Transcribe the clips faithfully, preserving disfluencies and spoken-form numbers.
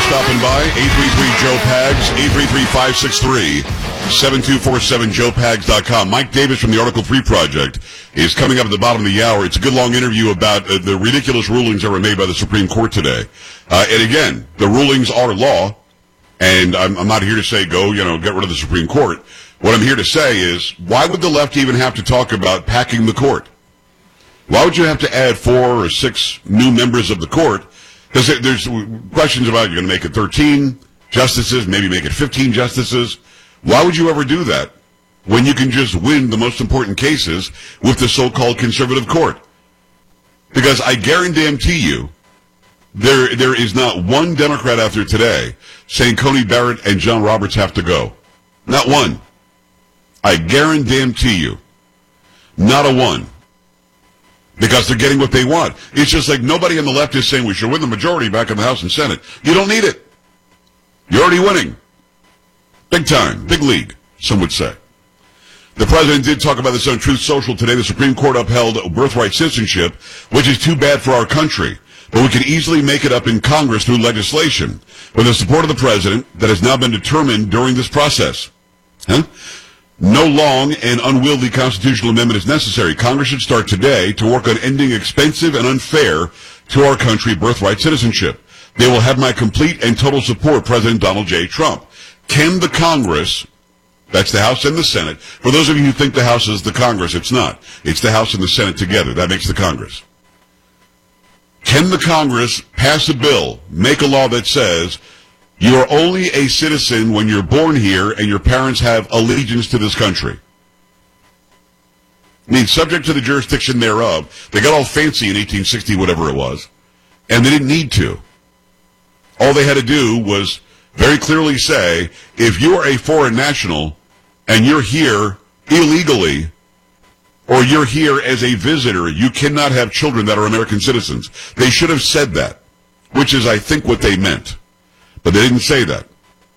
stopping by. eight three three, Joe Pags, eight three three, five six three, seven two four seven, joe pags dot com. Mike Davis from the Article three Project is coming up at the bottom of the hour. It's a good long interview about uh, the ridiculous rulings that were made by the Supreme Court today. Uh, and again, the rulings are law, and I'm, I'm not here to say go, you know, get rid of the Supreme Court. What I'm here to say is, why would the left even have to talk about packing the court? Why would you have to add four or six new members of the court? Because there's questions about, you're going to make it thirteen justices, maybe make it fifteen justices. Why would you ever do that when you can just win the most important cases with the so-called conservative court? Because I guarantee you, there there is not one Democrat out there today saying Coney Barrett and John Roberts have to go. Not one. I guarantee you. Not a one. Because they're getting what they want. It's just like nobody on the left is saying we should win the majority back in the House and Senate. You don't need it. You're already winning. Big time. Big league, some would say. The president did talk about this on Truth Social today. The Supreme Court upheld birthright citizenship, which is too bad for our country. But we can easily make it up in Congress through legislation with the support of the president that has now been determined during this process. Huh? No long and unwieldy constitutional amendment is necessary. Congress should start today to work on ending expensive and unfair to our country birthright citizenship. They will have my complete and total support, President Donald J. Trump. Can the Congress, that's the House and the Senate, for those of you who think the House is the Congress, it's not. It's the House and the Senate together. That makes the Congress. Can the Congress pass a bill, make a law that says you are only a citizen when you're born here and your parents have allegiance to this country? I mean, subject to the jurisdiction thereof. They got all fancy in eighteen sixty, whatever it was, and they didn't need to. All they had to do was very clearly say, if you are a foreign national and you're here illegally, or you're here as a visitor, you cannot have children that are American citizens. They should have said that, which is, I think, what they meant. But they didn't say that.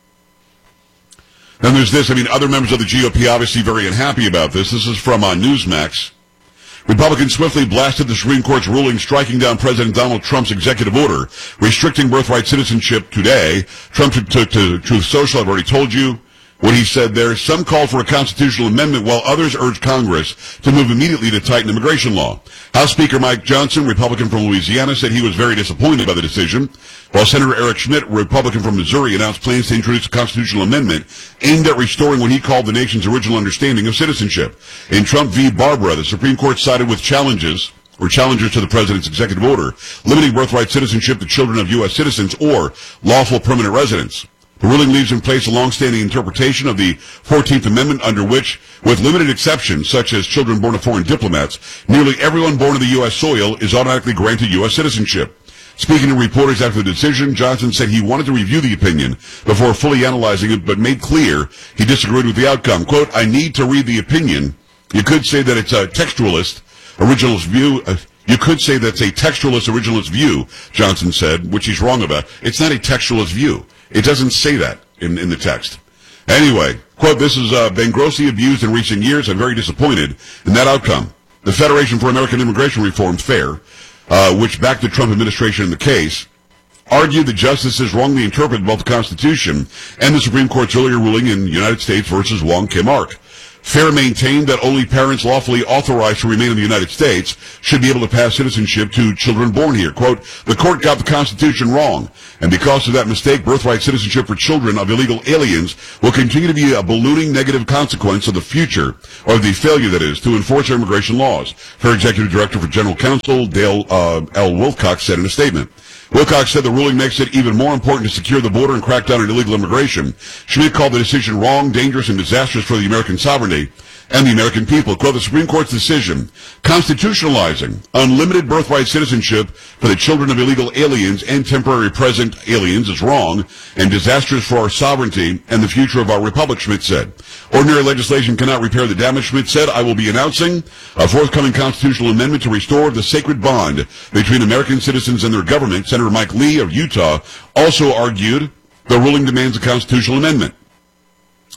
Then there's this. I mean, other members of the G O P obviously very unhappy about this. This is from uh, Newsmax. Republicans swiftly blasted the Supreme Court's ruling striking down President Donald Trump's executive order restricting birthright citizenship today. Trump took to, to Truth Social. I've already told you what he said there. Some called for a constitutional amendment while others urged Congress to move immediately to tighten immigration law. House Speaker Mike Johnson, Republican from Louisiana, said he was very disappointed by the decision, while Senator Eric Schmidt, Republican from Missouri, announced plans to introduce a constitutional amendment aimed at restoring what he called the nation's original understanding of citizenship. In Trump v. Barbara, the Supreme Court sided with challenges or challengers to the president's executive order, limiting birthright citizenship to children of U S citizens or lawful permanent residents. The ruling leaves in place a long-standing interpretation of the fourteenth Amendment under which, with limited exceptions, such as children born of foreign diplomats, nearly everyone born on the U S soil is automatically granted U S citizenship. Speaking to reporters after the decision, Johnson said he wanted to review the opinion before fully analyzing it, but made clear he disagreed with the outcome. Quote, I need to read the opinion. You could say that it's a textualist, originalist view. Uh, you could say that's a textualist, originalist view, Johnson said, which he's wrong about. It's not a textualist view. It doesn't say that in, in the text. Anyway, quote, this has uh, been grossly abused in recent years. I'm very disappointed in that outcome. The Federation for American Immigration Reform, FAIR, uh, which backed the Trump administration in the case, argued the justices wrongly interpreted both the Constitution and the Supreme Court's earlier ruling in United States versus Wong Kim Ark. FAIR maintained that only parents lawfully authorized to remain in the United States should be able to pass citizenship to children born here. Quote, the court got the Constitution wrong, and because of that mistake, birthright citizenship for children of illegal aliens will continue to be a ballooning negative consequence of the future, or the failure, that is, to enforce our immigration laws. FAIR Executive Director for General Counsel Dale uh, L. Wilcox said in a statement. Wilcox said the ruling makes it even more important to secure the border and crack down on illegal immigration. Schmidt called the decision wrong, dangerous, and disastrous for the American sovereignty and the American people. Quote, the Supreme Court's decision constitutionalizing unlimited birthright citizenship for the children of illegal aliens and temporary present aliens is wrong and disastrous for our sovereignty and the future of our republic, Schmidt said. Ordinary legislation cannot repair the damage, Schmidt said. I will be announcing a forthcoming constitutional amendment to restore the sacred bond between American citizens and their government. Senator Mike Lee of Utah also argued the ruling demands a constitutional amendment.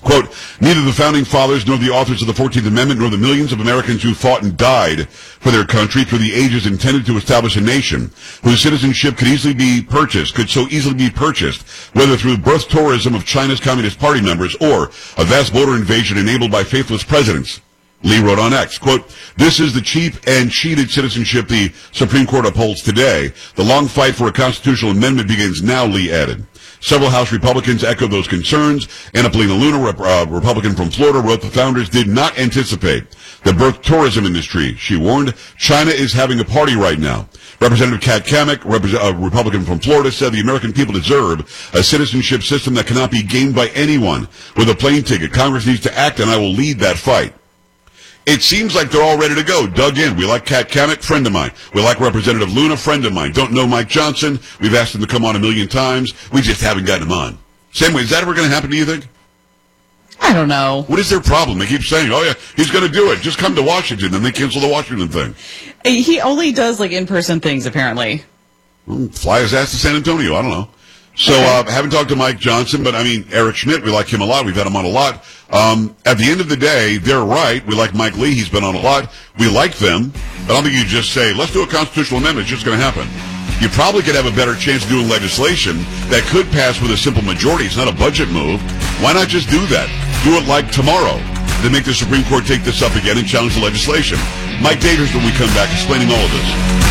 Quote, neither the founding fathers nor the authors of the fourteenth Amendment nor the millions of Americans who fought and died for their country through the ages intended to establish a nation whose citizenship could easily be purchased, could so easily be purchased, whether through birth tourism of China's Communist Party members or a vast border invasion enabled by faithless presidents. Lee wrote on X, quote, this is the cheap and cheated citizenship the Supreme Court upholds today. The long fight for a constitutional amendment begins now, Lee added. Several House Republicans echoed those concerns. Anna Paulina Luna, rep, uh, Republican from Florida, wrote the founders did not anticipate the birth tourism industry. She warned, China is having a party right now. Representative Kat Kamek, rep- a Republican from Florida, said the American people deserve a citizenship system that cannot be gained by anyone with a plane ticket. Congress needs to act, and I will lead that fight. It seems like they're all ready to go, dug in. We like Kat Kamek, friend of mine. We like Representative Luna, friend of mine. Don't know Mike Johnson. We've asked him to come on a million times. We just haven't gotten him on. Same way, is that ever going to happen, do you think? I don't know. What is their problem? They keep saying, oh, yeah, he's going to do it. Just come to Washington. Then they cancel the Washington thing. He only does, like, in-person things, apparently. Well, fly his ass to San Antonio. I don't know. So, uh, haven't talked to Mike Johnson, but I mean, Eric Schmidt, we like him a lot. We've had him on a lot. Um, at the end of the day, they're right. We like Mike Lee. He's been on a lot. We like them. But I don't think you just say, let's do a constitutional amendment. It's just going to happen. You probably could have a better chance of doing legislation that could pass with a simple majority. It's not a budget move. Why not just do that? Do it like tomorrow. Then make the Supreme Court take this up again and challenge the legislation. Mike Daters, when we come back, explaining all of this.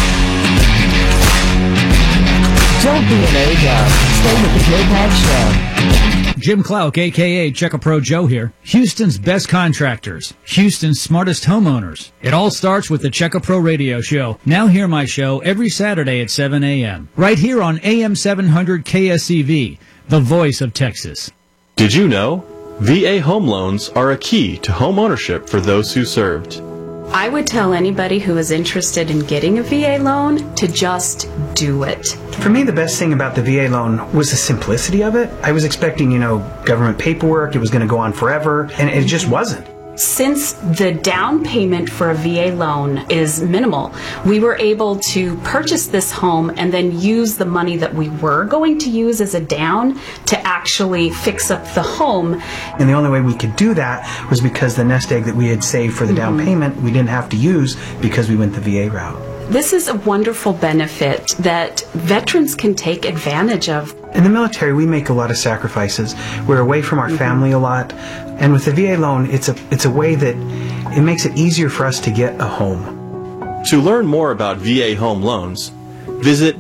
Don't be an A-dog. Stay with the Joe Pags Show. Jim Clark, a k a. Check a Pro Joe here. Houston's best contractors. Houston's smartest homeowners. It all starts with the Check a Pro radio show. Now hear my show every Saturday at seven a.m. Right here on A M seven hundred K S E V, the voice of Texas. Did you know? V A home loans are a key to home ownership for those who served. I would tell anybody who is interested in getting a V A loan to just do it. For me, the best thing about the V A loan was the simplicity of it. I was expecting, you know, government paperwork, it was going to go on forever, and it just wasn't. Since the down payment for a V A loan is minimal, we were able to purchase this home and then use the money that we were going to use as a down to actually fix up the home. And the only way we could do that was because the nest egg that we had saved for the down mm-hmm. payment, we didn't have to use because we went the V A route. This is a wonderful benefit that veterans can take advantage of. In the military, we make a lot of sacrifices. We're away from our mm-hmm. family a lot. And with the V A loan, it's a, it's a way that it makes it easier for us to get a home. To learn more about V A home loans, visit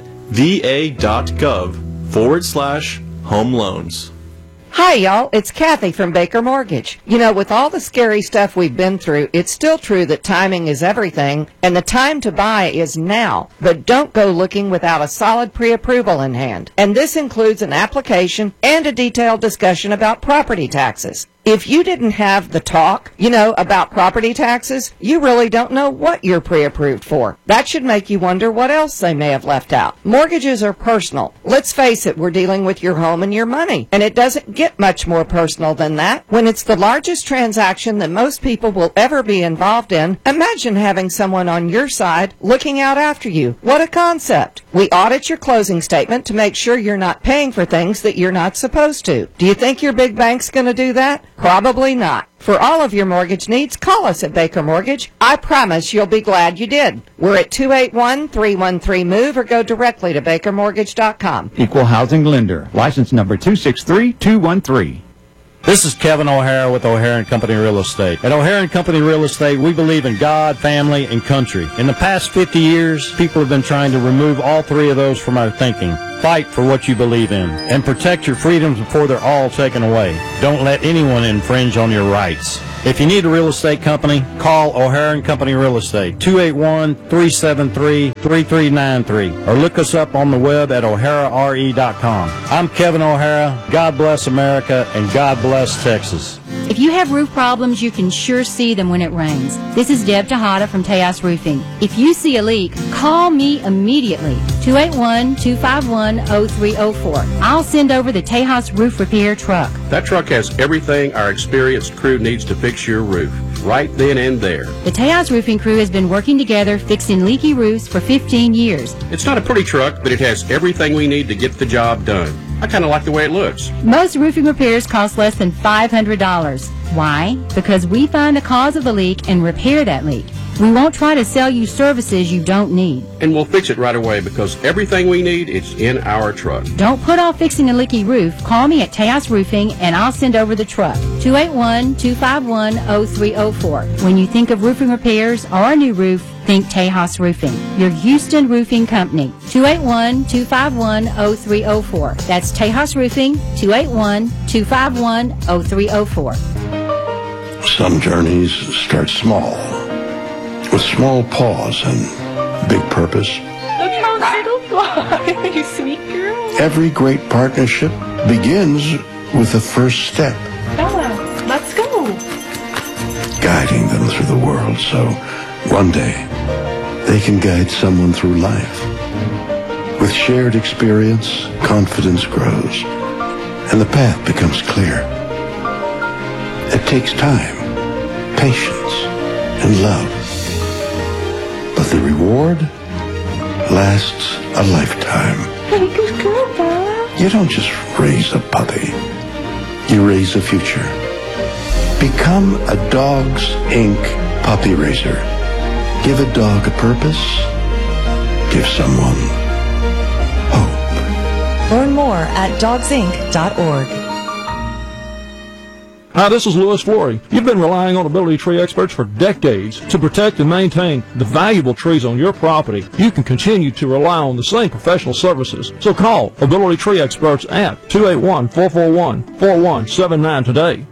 va.gov forward slash home loans. Hi, y'all. It's Kathy from Baker Mortgage. You know, with all the scary stuff we've been through, it's still true that timing is everything, and the time to buy is now. But don't go looking without a solid pre-approval in hand. And this includes an application and a detailed discussion about property taxes. If you didn't have the talk, you know, about property taxes, you really don't know what you're pre-approved for. That should make you wonder what else they may have left out. Mortgages are personal. Let's face it, we're dealing with your home and your money. And it doesn't get much more personal than that. When it's the largest transaction that most people will ever be involved in, imagine having someone on your side looking out after you. What a concept. We audit your closing statement to make sure you're not paying for things that you're not supposed to. Do you think your big bank's going to do that? Probably not. For all of your mortgage needs, call us at Baker Mortgage. I promise you'll be glad you did. We're at two eight one, three one three, MOVE or go directly to baker mortgage dot com. Equal housing lender. License number two six three two one three. This is Kevin O'Hara with O'Hara and Company Real Estate. At O'Hara and Company Real Estate, we believe in God, family, and country. In the past fifty years, people have been trying to remove all three of those from our thinking. Fight for what you believe in, and protect your freedoms before they're all taken away. Don't let anyone infringe on your rights. If you need a real estate company, call O'Hara and Company Real Estate, two eight one, three seven three, three three nine three, or look us up on the web at o'hara r e dot com. I'm Kevin O'Hara. God bless America, and God bless Texas. If you have roof problems, you can sure see them when it rains. This is Deb Tejada from Tejas Roofing. If you see a leak, call me immediately, two eight one, two five one, zero three zero four. I'll send over the Tejas Roof Repair truck. That truck has everything our experienced crew needs to fix your roof. right then and there. The Tejas Roofing crew has been working together fixing leaky roofs for fifteen years. It's not a pretty truck, but it has everything we need to get the job done. I kind of like the way it looks. Most roofing repairs cost less than five hundred dollars. Why? Because we find the cause of the leak and repair that leak. We won't try to sell you services you don't need. And we'll fix it right away because everything we need is in our truck. Don't put off fixing a leaky roof. Call me at Tejas Roofing and I'll send over the truck. two eight one, two five one, zero three zero four. When you think of roofing repairs or a new roof, think Tejas Roofing, your Houston roofing company. two eight one, two five one, zero three zero four. That's Tejas Roofing, two eight one, two five one, zero three zero four. Some journeys start small, with small paws and big purpose. Look how little fly, you sweet girl. Every great partnership begins with the first step. Bella, let's go. Guiding them through the world so one day they can guide someone through life. With shared experience, confidence grows, and the path becomes clear. It takes time, patience, and love. But the reward lasts a lifetime. Hey, good girl, Bella. You don't just raise a puppy. You raise a future. Become a Dogs Incorporated puppy raiser. Give a dog a purpose. Give someone hope. Learn more at dogs inc dot org. Hi, this is Louis Flory. You've been relying on Ability Tree Experts for decades to protect and maintain the valuable trees on your property. You can continue to rely on the same professional services. So call Ability Tree Experts at two eight one, four four one, four one seven nine today.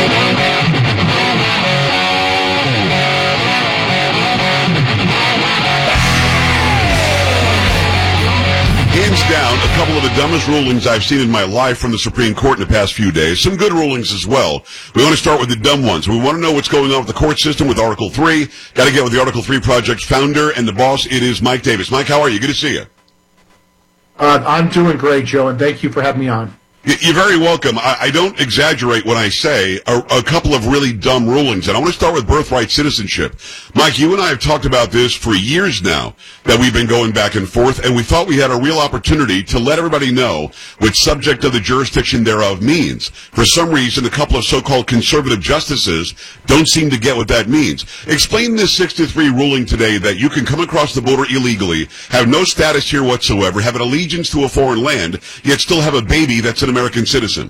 Hands down, a couple of the dumbest rulings I've seen in my life from the Supreme Court in the past few days. Some good rulings as well. We want to start with the dumb ones. We want to know what's going on with the court system with Article three. Got to get with the Article three Project's founder and the boss. It is Mike Davis. Mike, how are you? Good to see you. Uh, I'm doing great, Joe, and thank you for having me on. You're very welcome. I, I don't exaggerate when I say a, a couple of really dumb rulings. And I want to start with birthright citizenship. Mike, you and I have talked about this for years now, that we've been going back and forth, and we thought we had a real opportunity to let everybody know what subject of the jurisdiction thereof means. For some reason, a couple of so-called conservative justices don't seem to get what that means. Explain this six to three ruling today that you can come across the border illegally, have no status here whatsoever, have an allegiance to a foreign land, yet still have a baby that's an American citizen.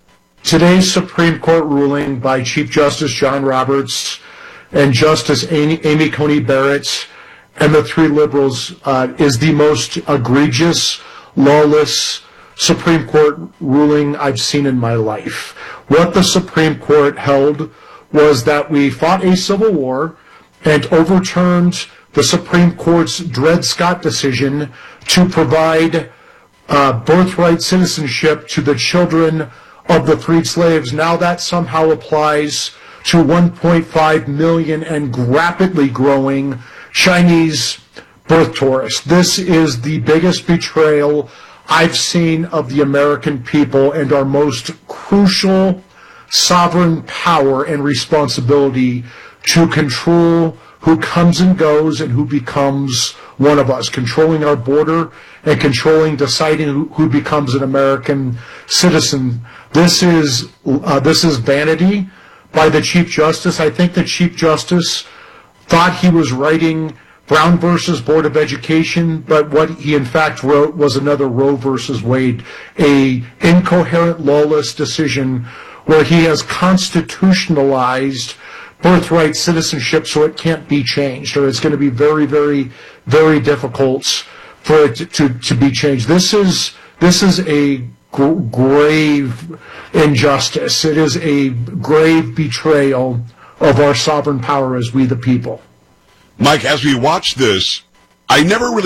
Today's Supreme Court ruling by Chief Justice John Roberts and Justice Amy, Amy Coney Barrett and the three liberals uh, is the most egregious, lawless Supreme Court ruling I've seen in my life. What the Supreme Court held was that we fought a civil war and overturned the Supreme Court's Dred Scott decision to provide Uh, birthright citizenship to the children of the freed slaves. Now that somehow applies to one point five million and rapidly growing Chinese birth tourists. This is the biggest betrayal I've seen of the American people and our most crucial sovereign power and responsibility to control who comes and goes and who becomes one of us, controlling our border and controlling, deciding who, who becomes an American citizen. This is uh, this is vanity by the Chief Justice. I think the Chief Justice thought he was writing Brown versus Board of Education, but what he in fact wrote was another Roe versus Wade, a incoherent, lawless decision where he has constitutionalized birthright citizenship so it can't be changed, or it's going to be very, very, very difficult for it to, to, to be changed. This is this is a gr- grave injustice. It is a grave betrayal of our sovereign power as we the people. Mike, as we watch this, I never really